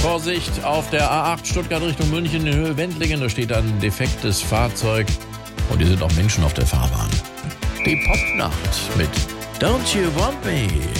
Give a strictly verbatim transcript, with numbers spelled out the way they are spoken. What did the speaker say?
Vorsicht, auf der A acht Stuttgart Richtung München in Höhe Wendlingen, da steht ein defektes Fahrzeug und hier sind auch Menschen auf der Fahrbahn. Die Popnacht mit Don't You Want Me?